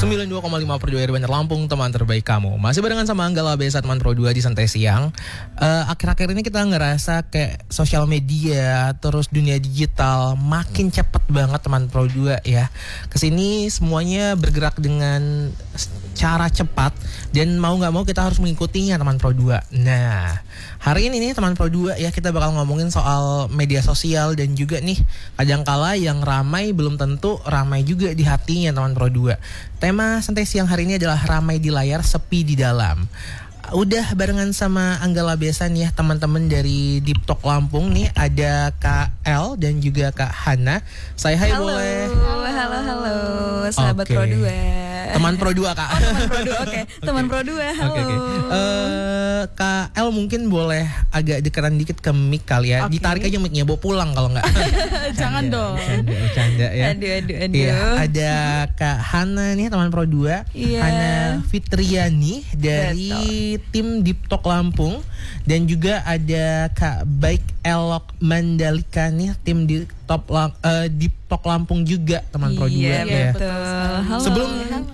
92,5 per 2 Banjar Lampung, teman terbaik kamu. Masih barengan sama Anggala Besa, teman Pro 2 di Santai Siang. Akhir-akhir ini kita ngerasa kayak sosial media, terus dunia digital makin cepet banget teman Pro 2 ya. Kesini semuanya bergerak dengan cara cepat dan mau gak mau kita harus mengikutinya teman Pro 2. Nah, hari ini nih teman Pro 2 ya, kita bakal ngomongin soal media sosial dan juga nih kadangkala yang ramai belum tentu ramai juga di hatinya teman Pro 2. Tema Santai Siang hari ini adalah ramai di layar, sepi di dalam. Udah barengan sama Anggala Besa nih ya, teman-teman dari Deep Talk Lampung nih. Ada Kak El dan juga Kak Hana. Saya hai boleh. Halo, sahabat Pro 2. Teman Pro 2 Kak. Oh, teman Pro 2, oke. Teman Pro 2, halo. Okay. Kak El mungkin boleh agak deketan dikit ke mic kali ya. Okay. Ditarik aja mic-nya, bawa pulang kalau enggak. Jangan dong. Bercanda ya. Aduh. Iya, ada Kak Hana nih, teman Pro 2. Iya. Hana Fitriani dari tim Deep Talk Lampung. Dan juga ada Kak Baik Elok Mandalika nih, tim Deep Talk Lampung juga, teman Pro 2 ya. Iya, betul. Halo.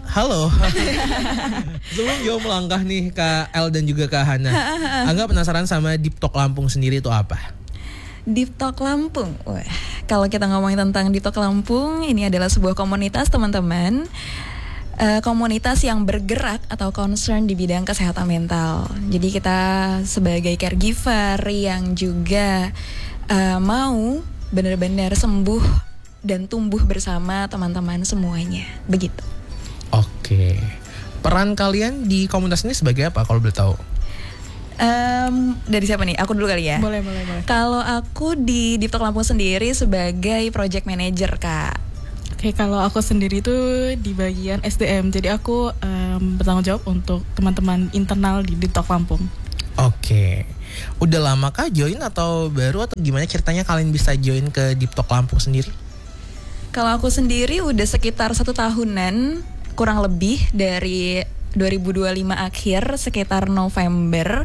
Sebelum jauh melangkah nih Kak El dan juga Kak Hana, Angga penasaran sama Deep Talk Lampung sendiri itu apa? Deep Talk Lampung. Wah, kalau kita ngomongin tentang Deep Talk Lampung, ini adalah sebuah komunitas teman-teman. Komunitas yang bergerak atau concern di bidang kesehatan mental. Jadi kita sebagai caregiver yang juga mau benar-benar sembuh dan tumbuh bersama teman-teman semuanya. Begitu. Oke. Peran kalian di komunitas ini sebagai apa kalau boleh tahu? Dari siapa nih? Aku dulu kali ya. Boleh. Kalau aku di Deep Talk Lampung sendiri sebagai project manager, Kak. Oke, kalau aku sendiri tuh di bagian SDM. Jadi aku bertanggung jawab untuk teman-teman internal di Deep Talk Lampung. Oke. Udah lama kah join atau baru atau gimana ceritanya kalian bisa join ke Deep Talk Lampung sendiri? Kalau aku sendiri udah sekitar 1 tahunan, kurang lebih dari 2025 akhir, sekitar November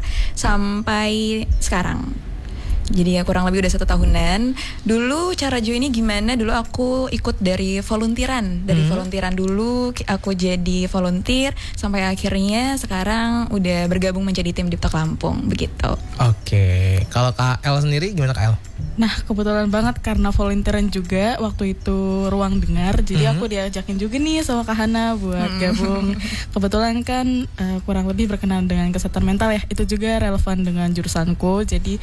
sampai sekarang. Jadi ya kurang lebih udah 1 tahunan. Dulu cara joinnya gimana? Dulu aku ikut dari volunteeran. Volunteeran dulu aku jadi volunteer sampai akhirnya sekarang udah bergabung menjadi tim Deep Talk Lampung, begitu. Oke. Kalau Kak El sendiri gimana Kak El? Nah, kebetulan banget karena volunteeran juga waktu itu Ruang Dengar. Jadi aku diajakin juga nih sama Kak Hana buat gabung. Kebetulan kan kurang lebih berkenaan dengan kesehatan mental ya. Itu juga relevan dengan jurusanku. Jadi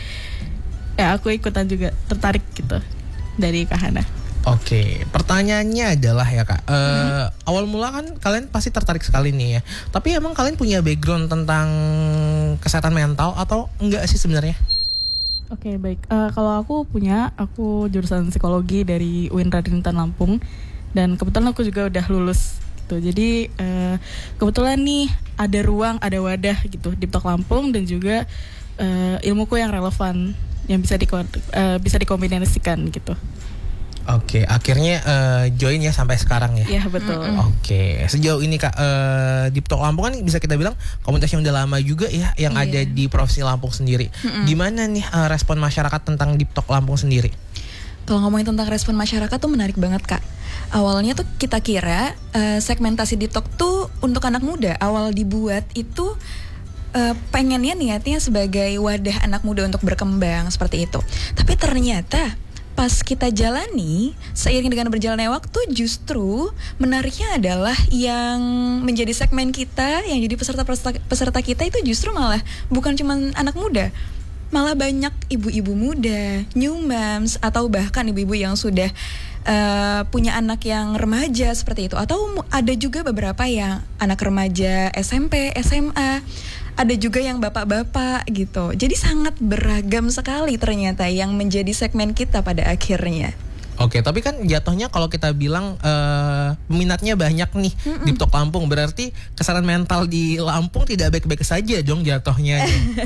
ya aku ikutan juga tertarik gitu dari Kak Hana. Oke, pertanyaannya adalah ya Kak, awal mula kan kalian pasti tertarik sekali nih ya. Tapi emang kalian punya background tentang kesehatan mental atau enggak sih sebenarnya? Oke, baik. Kalau aku jurusan psikologi dari UIN Radintan Lampung. Dan kebetulan aku juga udah lulus gitu. Jadi kebetulan nih ada ruang, ada wadah gitu Deep Talk Lampung dan juga ilmuku yang relevan yang bisa dikombinasikan gitu. Oke, akhirnya join ya sampai sekarang ya. Iya, betul. Oke, sejauh ini Kak, Deep Talk Lampung kan bisa kita bilang komunitas yang udah lama juga ya, yang ada di Provinsi Lampung sendiri. Gimana nih respon masyarakat tentang Deep Talk Lampung sendiri? Kalau ngomongin tentang respon masyarakat tuh menarik banget, Kak. Awalnya tuh kita kira segmentasi Deep Talk tuh untuk anak muda. Awal dibuat itu pengennya niatnya sebagai wadah anak muda untuk berkembang seperti itu. Tapi ternyata pas kita jalani, seiring dengan berjalannya waktu, justru menariknya adalah yang menjadi segmen kita, yang jadi peserta kita itu justru malah bukan cuma anak muda, malah banyak ibu-ibu muda, new moms, atau bahkan ibu-ibu yang sudah punya anak yang remaja seperti itu. Atau ada juga beberapa yang anak remaja SMP, SMA, ada juga yang bapak-bapak gitu. Jadi sangat beragam sekali ternyata yang menjadi segmen kita pada akhirnya. Oke, tapi kan jatuhnya kalau kita bilang peminatnya banyak nih di Deep Talk Lampung, berarti kesehatan mental di Lampung tidak baik-baik saja dong jatuhnya.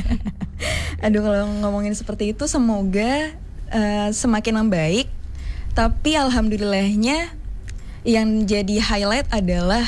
Aduh, kalau ngomongin seperti itu semoga semakin membaik. Tapi alhamdulillahnya yang jadi highlight adalah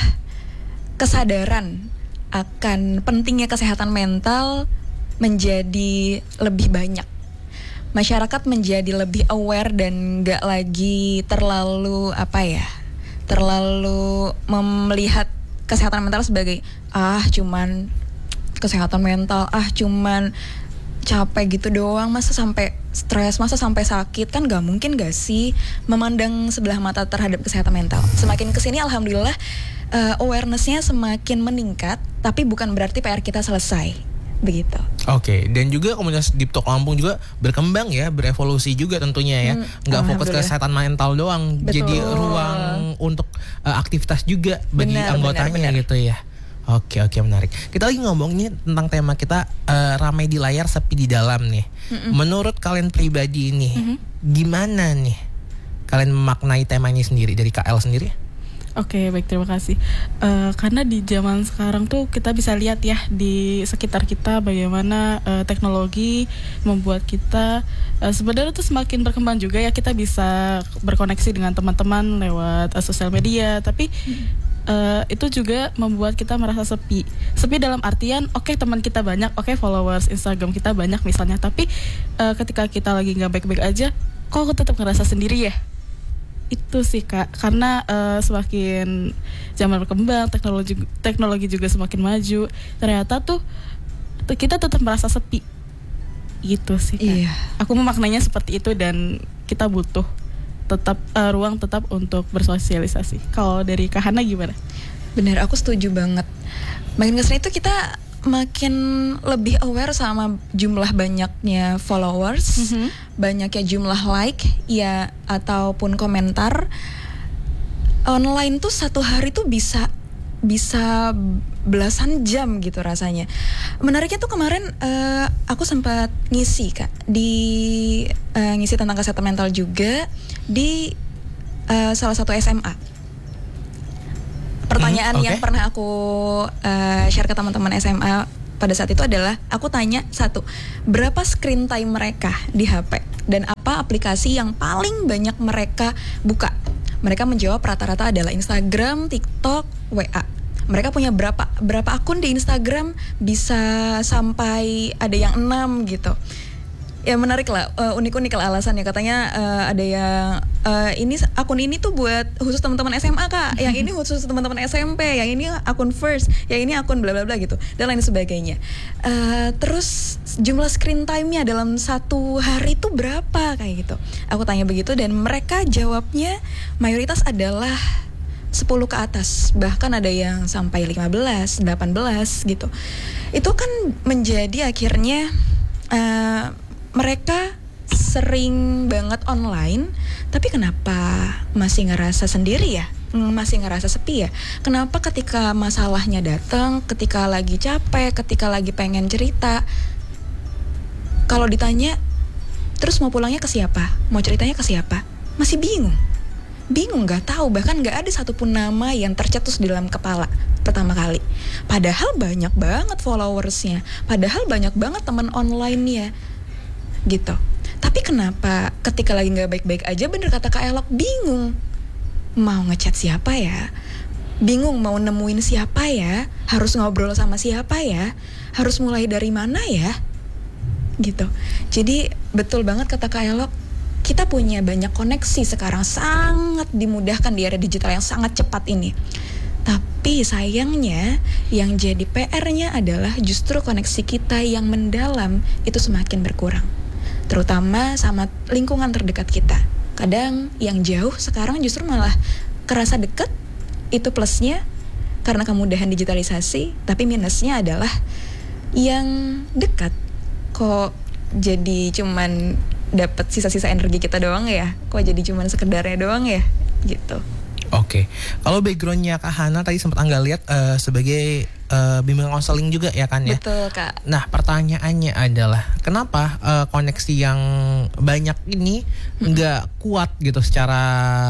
kesadaran akan pentingnya kesehatan mental menjadi lebih banyak. Masyarakat menjadi lebih aware dan gak lagi terlalu melihat kesehatan mental sebagai cuman kesehatan mental, cuman capek gitu doang, masa sampai stres, masa sampai sakit, kan gak mungkin gak sih memandang sebelah mata terhadap kesehatan mental. Semakin kesini alhamdulillah awareness-nya semakin meningkat, tapi bukan berarti PR kita selesai, begitu. Oke, dan juga komunitas Deep Talk Lampung juga berkembang ya, berevolusi juga tentunya ya. Nggak fokus ke kesehatan mental doang, Betul. jadi ruang untuk aktivitas juga bagi anggotanya gitu ya. Oke, menarik. Kita lagi ngomongnya tentang tema kita ramai di layar, sepi di dalam nih. Menurut kalian pribadi ini, gimana nih kalian memaknai tema ini sendiri dari KL sendiri? Oke, baik, terima kasih. Karena di zaman sekarang tuh kita bisa lihat ya di sekitar kita bagaimana teknologi membuat kita sebenarnya tuh semakin berkembang juga ya. Kita bisa berkoneksi dengan teman-teman lewat sosial media, tapi itu juga membuat kita merasa sepi. Sepi dalam artian, oke, teman kita banyak, oke, followers Instagram kita banyak misalnya, tapi ketika kita lagi nggak baik-baik aja, kok aku tetap ngerasa sendiri ya? Itu sih Kak, karena semakin zaman berkembang, teknologi juga semakin maju, ternyata tuh kita tetap merasa sepi. Gitu sih Kak. Iya. Aku memaknainya seperti itu, dan kita butuh tetap ruang tetap untuk bersosialisasi. Kalau dari Kak Hana gimana? Bener, aku setuju banget. Makin kesini itu kita makin lebih aware sama jumlah banyaknya followers, banyaknya jumlah like ya ataupun komentar. Online tuh satu hari tuh bisa belasan jam gitu rasanya. Menariknya tuh kemarin aku sempat ngisi Kak di ngisi tentang kesehatan mental juga di salah satu SMA. Pertanyaan yang pernah aku share ke teman-teman SMA pada saat itu adalah, aku tanya satu, berapa screen time mereka di HP dan apa aplikasi yang paling banyak mereka buka. Mereka menjawab rata-rata adalah Instagram, TikTok, WA. Mereka punya berapa akun di Instagram, bisa sampai ada yang 6 gitu. Ya menarik lah, unik-unik lah alasannya. Katanya ada yang ini akun ini tuh buat khusus teman-teman SMA Kak, yang ini khusus teman-teman SMP, yang ini akun first, yang ini akun bla bla bla gitu, dan lain sebagainya. Terus jumlah screen time-nya dalam satu hari tuh berapa kayak gitu. Aku tanya begitu dan mereka jawabnya mayoritas adalah 10 ke atas, bahkan ada yang sampai 15, 18 gitu. Itu kan menjadi akhirnya mereka sering banget online, tapi kenapa masih ngerasa sendiri ya? Masih ngerasa sepi ya? Kenapa ketika masalahnya datang, ketika lagi capek, ketika lagi pengen cerita, kalau ditanya, terus mau pulangnya ke siapa? Mau ceritanya ke siapa? Masih bingung, gak tahu, bahkan gak ada satupun nama yang tercetus di dalam kepala pertama kali. Padahal banyak banget followersnya, padahal banyak banget teman online-nya gitu. Tapi kenapa ketika lagi gak baik-baik aja, bener kata Kak Elok, bingung mau ngechat siapa ya, bingung mau nemuin siapa ya, harus ngobrol sama siapa ya, harus mulai dari mana ya gitu. Jadi betul banget kata Kak Elok, kita punya banyak koneksi sekarang, sangat dimudahkan di era digital yang sangat cepat ini. Tapi sayangnya yang jadi PR-nya adalah justru koneksi kita yang mendalam itu semakin berkurang, terutama sama lingkungan terdekat kita. Kadang yang jauh sekarang justru malah kerasa deket. Itu plusnya karena kemudahan digitalisasi, tapi minusnya adalah yang dekat kok jadi cuman dapat sisa-sisa energi kita doang ya, kok jadi cuman sekedarnya doang ya gitu. Oke, kalau backgroundnya Kak Hana tadi sempat Angga lihat sebagai bimbingan konseling juga ya kan ya. Betul Kak. Nah pertanyaannya adalah kenapa koneksi yang banyak ini nggak kuat gitu secara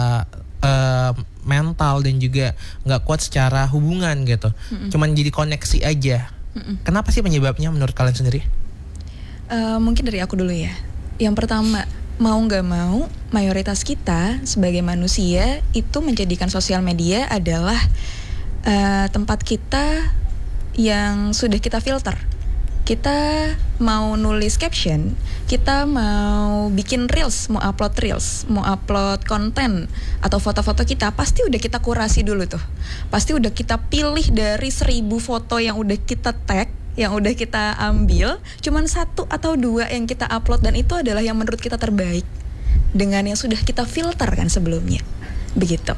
mental dan juga nggak kuat secara hubungan gitu, cuman jadi koneksi aja. Kenapa sih penyebabnya menurut kalian sendiri? Mungkin dari aku dulu ya. Yang pertama, mau nggak mau mayoritas kita sebagai manusia itu menjadikan sosial media adalah tempat kita yang sudah kita filter. kita mau nulis caption, kita mau bikin reels, mau upload konten atau foto-foto kita, pasti udah kita kurasi dulu tuh. Pasti udah kita pilih dari 1000 foto yang udah kita tag, yang udah kita ambil, cuman 1 atau 2 yang kita upload, dan itu adalah yang menurut kita terbaik dengan yang sudah kita filter kan sebelumnya. Begitu.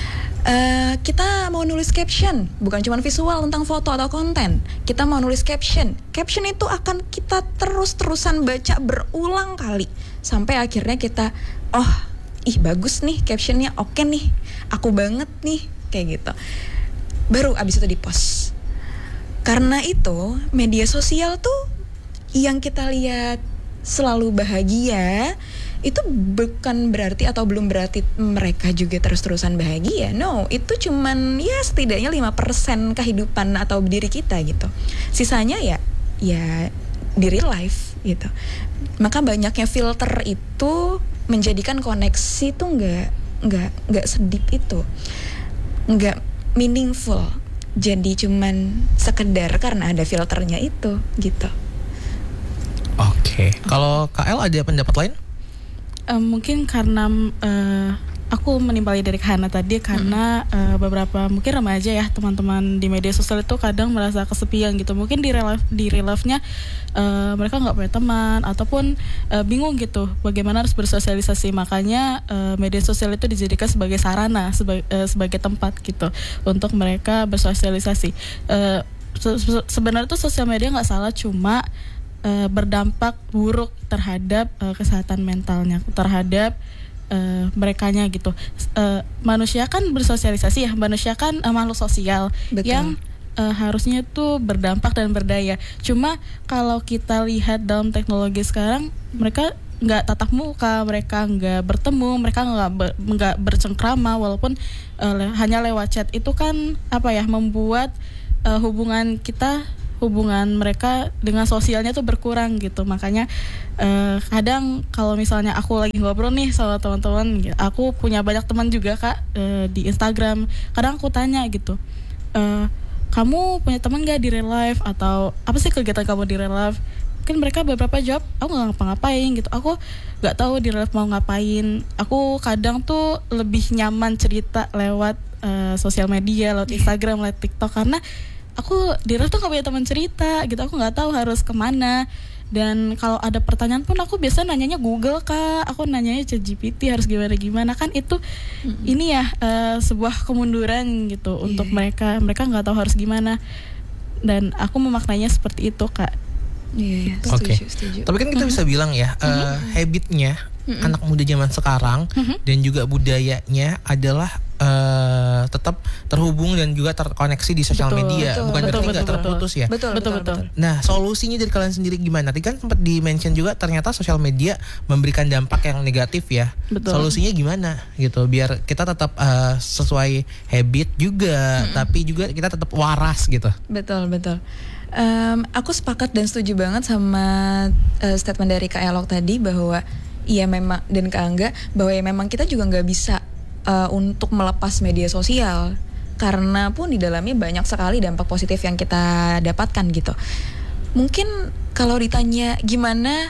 Kita mau nulis caption, bukan cuma visual tentang foto atau konten. Kita mau nulis caption. Caption itu akan kita terus-terusan baca berulang kali sampai akhirnya kita, bagus nih captionnya, oke nih, aku banget nih, kayak gitu. Baru abis itu di-post. Karena itu media sosial tuh yang kita lihat selalu bahagia, itu bukan berarti atau belum berarti mereka juga terus-terusan bahagia. No, itu cuman ya setidaknya 5% kehidupan atau diri kita gitu. Sisanya ya di real life gitu. Maka banyaknya filter itu menjadikan koneksi tuh nggak sedip itu, nggak meaningful. Jadi cuman sekedar karena ada filternya itu gitu. Oke. Kalau KL ada pendapat lain? Mungkin karena aku menimpali dari Hana tadi, karena beberapa mungkin remaja ya, teman-teman di media sosial itu kadang merasa kesepian gitu. Mungkin di real life-nya mereka nggak punya teman ataupun bingung gitu bagaimana harus bersosialisasi. Makanya media sosial itu dijadikan sebagai sarana, sebagai tempat gitu untuk mereka bersosialisasi. Sebenarnya tuh sosial media nggak salah, cuma berdampak buruk terhadap kesehatan mentalnya, terhadap merekanya gitu. Manusia kan bersosialisasi ya, manusia kan makhluk sosial. Betul. Yang harusnya itu berdampak dan berdaya. Cuma kalau kita lihat dalam teknologi sekarang, mereka nggak tatap muka, mereka nggak bertemu, mereka nggak bercengkrama, walaupun hanya lewat chat. Itu kan membuat hubungan mereka dengan sosialnya tuh berkurang gitu. Makanya kadang kalau misalnya aku lagi ngobrol nih sama teman-teman, aku punya banyak teman juga Kak di Instagram. Kadang aku tanya gitu, kamu punya teman gak di real life, atau apa sih kegiatan kamu di real life? Kan mereka beberapa jawab, aku gak ngapa-ngapain gitu, aku gak tahu di real life mau ngapain. Aku kadang tuh lebih nyaman cerita lewat sosial media, lewat Instagram, lewat TikTok, karena aku di real tuh gak punya teman cerita gitu, aku gak tahu harus kemana. Dan kalau ada pertanyaan pun aku biasa nanyanya Google Kak, aku nanyanya ChatGPT harus gimana kan itu ini ya sebuah kemunduran gitu untuk mereka nggak tahu harus gimana, dan aku memaknainya seperti itu Kak. Iya, setuju. Tapi kan kita bisa bilang ya, habitnya anak muda zaman sekarang dan juga budayanya adalah tetap terhubung dan juga terkoneksi di sosial media. Bukan berarti nggak terputus ya. Betul. Nah, solusinya dari kalian sendiri gimana? Tadi kan sempat di-mention juga ternyata sosial media memberikan dampak yang negatif ya. Solusinya gimana gitu biar kita tetap sesuai habit juga, tapi juga kita tetap waras gitu. Betul. Aku sepakat dan setuju banget sama statement dari Kak Elok tadi, bahwa iya memang, dan Kak Angga, bahwa ya memang kita juga nggak bisa untuk melepas media sosial, karena pun di dalamnya banyak sekali dampak positif yang kita dapatkan gitu. Mungkin kalau ditanya gimana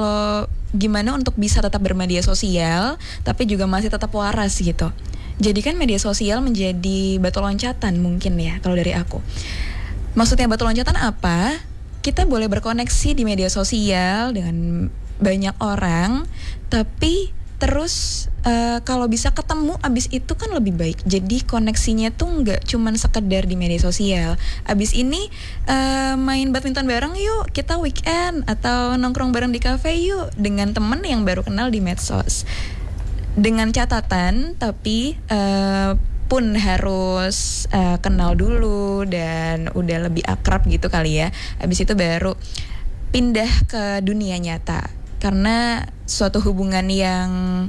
untuk bisa tetap bermedia sosial tapi juga masih tetap waras gitu. Jadi kan media sosial menjadi batu loncatan mungkin ya kalau dari aku. Maksudnya batu loncatan apa? Kita boleh berkoneksi di media sosial dengan banyak orang, tapi terus kalau bisa ketemu abis itu kan lebih baik. Jadi koneksinya tuh nggak cuman sekedar di media sosial. Abis ini main badminton bareng yuk, kita weekend, atau nongkrong bareng di cafe yuk dengan temen yang baru kenal di medsos. Dengan catatan tapi pun harus kenal dulu dan udah lebih akrab gitu kali ya. Abis itu baru pindah ke dunia nyata. Karena suatu hubungan yang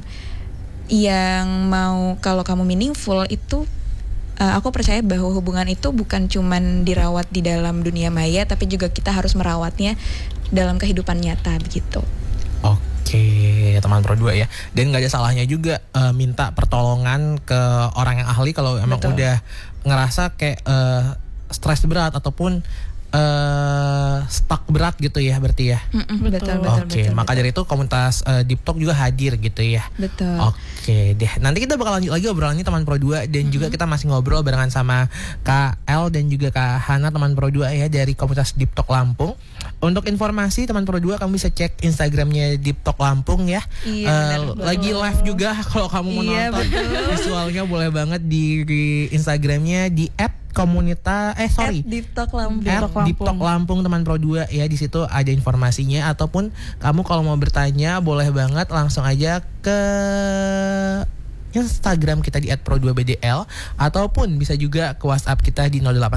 mau kalau kamu meaningful itu, aku percaya bahwa hubungan itu bukan cuman dirawat di dalam dunia maya, tapi juga kita harus merawatnya dalam kehidupan nyata begitu. Oke, teman Pro 2 ya. Dan gak ada salahnya juga minta pertolongan ke orang yang ahli kalau emang udah ngerasa kayak stres berat ataupun stuck berat gitu ya berarti ya. Betul. Oke, maka dari itu komunitas Deep Talk juga hadir gitu ya. Betul. Oke deh, nanti kita bakal lanjut lagi obrolannya teman Pro 2 dan juga kita masih ngobrol barengan sama Kak El dan juga Kak Hana teman Pro 2 ya dari komunitas Deep Talk Lampung. Untuk informasi teman Pro 2 kamu bisa cek Instagramnya Deep Talk Lampung ya. Iya, lagi live juga kalau kamu mau nonton visualnya boleh banget di Instagramnya di Deep Talk Lampung. Deep Talk Lampung teman Pro 2 ya, di situ ada informasinya, ataupun kamu kalau mau bertanya boleh banget langsung aja ke Instagram kita di @pro2bdl ataupun bisa juga ke WhatsApp kita di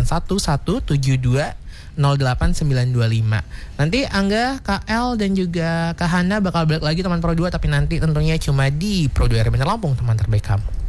081172 089925. Nanti Angga, KL dan juga Kak Hana bakal balik lagi teman Pro 2, tapi nanti tentunya cuma di Pro 2 RMN Lampung, teman terbaik kamu.